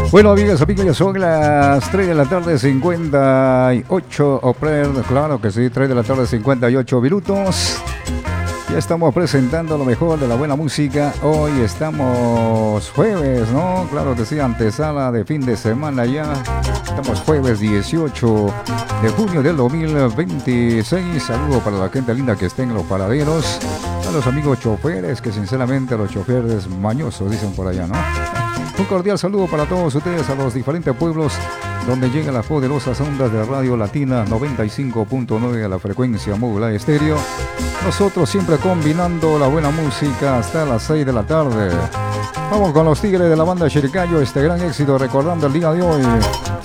Bueno, amigas, amigos, ya son las 3 de la tarde, 58, claro que sí, 3 de la tarde, 58 minutos. Ya estamos presentando lo mejor de la buena música. Hoy estamos jueves, ¿no? Claro que sí, antesala de fin de semana ya. Estamos jueves 18 de junio del 2026. Saludo para la gente linda que esté en los paraderos. A los amigos choferes, que sinceramente los choferes mañosos dicen por allá, ¿no? Un cordial saludo para todos ustedes a los diferentes pueblos donde llegan las poderosas ondas de Radio Latina 95.9 a la frecuencia móvil estéreo. Nosotros siempre combinando la buena música hasta las 6 de la tarde. Vamos con los Tigres de la banda Chiricayo, este gran éxito recordando el día de hoy.